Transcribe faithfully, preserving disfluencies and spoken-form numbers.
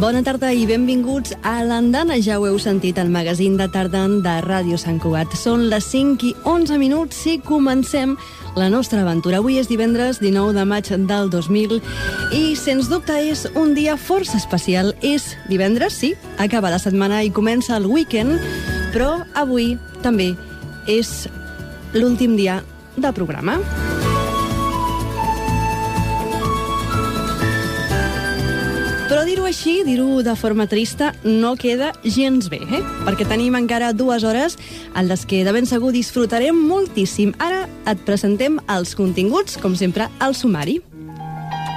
Bona tarda i benvinguts a l'Andana. Ja ho heu sentit, el magazín de tarda de Ràdio Sant Cugat. Són les cinc i onze minuts i comencem la nostra aventura. Avui és divendres dinou de maig del dos mil i, sens dubte, és un dia força especial. És divendres, sí, acaba la setmana i comença el weekend, però avui també és l'últim dia de programa. Però dir-ho així, dir-ho de forma trista, no queda gens bé, eh? Perquè tenim encara dues hores en les que de ben segur disfrutarem moltíssim. Ara et presentem els continguts, com sempre, al sumari.